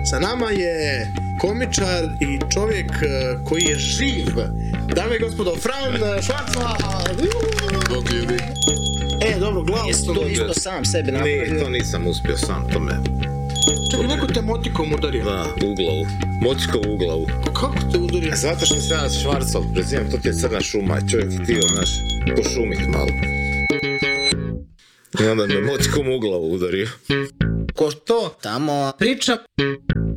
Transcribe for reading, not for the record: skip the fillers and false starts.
Sa nama je komičar i čovjek koji je živ. Dame i gospodo, Fran Švarcva. Bog ljudi. Dobro, glavu Jesi sam to dobio. isto sam sebe napravio? Ne, to nisam uspio sam, to me... Čekaj, neko te motikom udario. Da, u glavu. Motikom u glavu. Kako te udario? Zato što se ja Švarcov prezivam, to ti je crna šuma, čovjek htio, znaš, pošumit malo. I onda me motikom u glavu udario. Ko to tamo priča